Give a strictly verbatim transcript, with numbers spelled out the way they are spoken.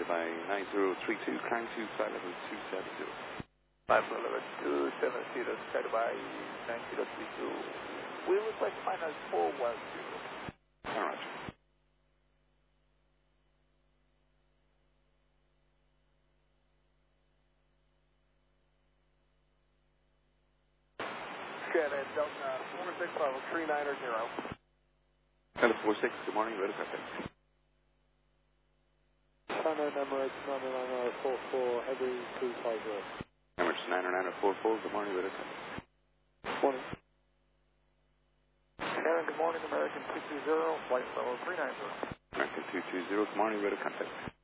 by nine zero three two, climb to flight level two seven zero. Flight level two seven zero, started by nine zero three two. We request minus four one zero. All right. Shannon, Delta four six level three nine zero. Delta four six, good morning, ready contact. Shannon, Emirates nine nine four four, heavy two five zero. Emirates nine nine four four, good morning, ready contact. Morning. Shannon, good morning, American two two zero, flight level three nine zero. American two two zero, good morning, ready contact.